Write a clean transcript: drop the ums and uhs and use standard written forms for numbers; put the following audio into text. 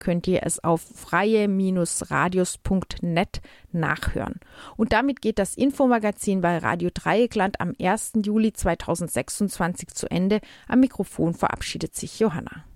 könnt ihr es auf freie-radios.net nachhören. Und damit geht das Infomagazin bei Radio Dreieckland am 1. Juli 2026 zu Ende. Am Mikrofon verabschiedet sich Johanna.